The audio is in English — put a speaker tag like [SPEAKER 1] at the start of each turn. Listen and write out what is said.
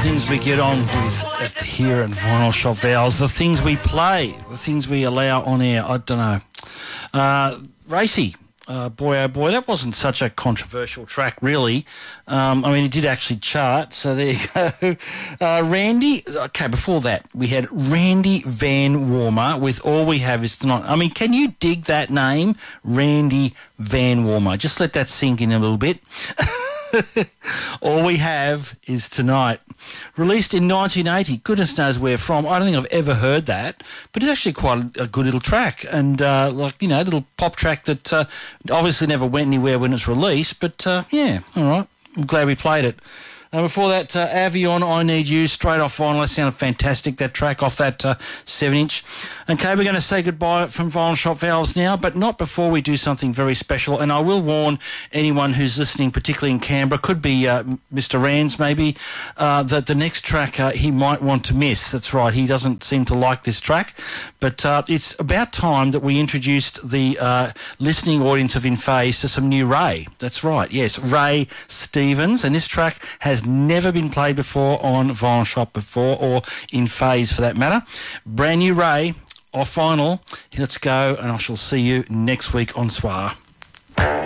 [SPEAKER 1] things we get on with here at Vinyl Shop Vowels, the things we play, the things we allow on air. I don't know. Racy, boy oh boy, that wasn't such a controversial track, really. I mean, it did actually chart, so there you go. Randy, okay, before that, we had Randy Van Warmer with All We Have Is Tonight. I mean, can you dig that name? Randy Van Warmer. Just let that sink in a little bit. All We Have Is Tonight. Released in 1980. Goodness knows where from. I don't think I've ever heard that, but it's actually quite a good little track, and a little pop track that obviously never went anywhere when it was released, but yeah, all right. I'm glad we played it. Before that, Avion, I Need You, straight off vinyl. That sounded fantastic, that track off that 7-inch. Okay, we're going to say goodbye from Vinyl Shop Vowels now, but not before we do something very special. And I will warn anyone who's listening, particularly in Canberra, could be Mr. Rands maybe, that the next track he might want to miss. That's right, he doesn't seem to like this track. But it's about time that we introduced the listening audience of In Phase to some new Ray. That's right, yes, Ray Stevens. And this track has never been played before on Vinyl Shop before, or In Phase for that matter. Brand new Ray off vinyl. Let's go, and I shall see you next week on Soir.